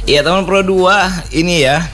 Iya teman Pro 2 ini ya,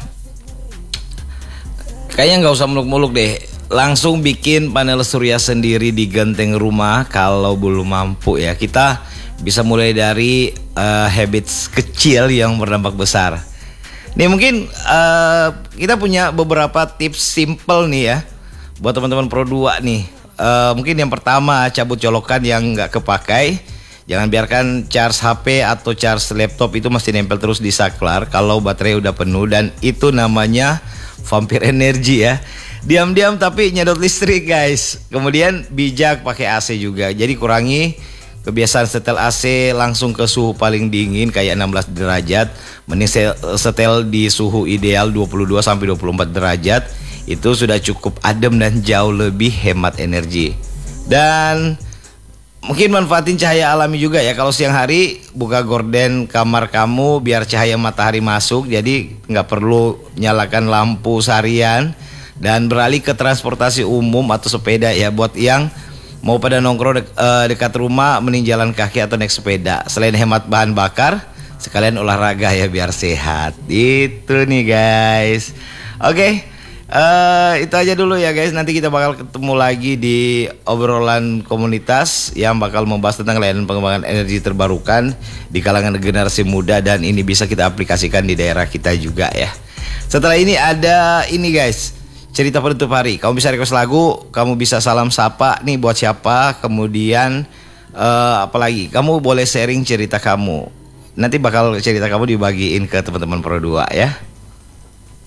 kayaknya nggak usah muluk-muluk deh. Langsung bikin panel surya sendiri di genteng rumah kalau belum mampu ya. Kita bisa mulai dari habits kecil yang berdampak besar. Nih mungkin kita punya beberapa tips simple nih ya buat teman-teman Pro 2 nih. Mungkin yang pertama, cabut colokan yang nggak kepakai. Jangan biarkan charge HP atau charge laptop itu masih nempel terus di saklar kalau baterai udah penuh, dan itu namanya vampir energi ya. Diam-diam tapi nyedot listrik guys. Kemudian bijak pakai AC juga. Jadi kurangi kebiasaan setel AC langsung ke suhu paling dingin kayak 16 derajat. Mending setel di suhu ideal 22 sampai 24 derajat. Itu sudah cukup adem dan jauh lebih hemat energi. Dan mungkin manfaatin cahaya alami juga ya. Kalau siang hari buka gorden kamar kamu biar cahaya matahari masuk. Jadi nggak perlu nyalakan lampu seharian. Dan beralih ke transportasi umum atau sepeda ya. Buat yang mau pada nongkrong dekat rumah, mending jalan kaki atau naik sepeda. Selain hemat bahan bakar, sekalian olahraga ya biar sehat. Itu nih guys. Oke. Itu aja dulu ya guys. Nanti kita bakal ketemu lagi di obrolan komunitas yang bakal membahas tentang layanan pengembangan energi terbarukan di kalangan generasi muda, dan ini bisa kita aplikasikan di daerah kita juga ya. Setelah ini ada ini guys, cerita penutup hari. Kamu bisa request lagu, kamu bisa salam sapa nih buat siapa, kemudian apalagi kamu boleh sharing cerita kamu. Nanti bakal cerita kamu dibagiin ke teman-teman Pro 2 ya.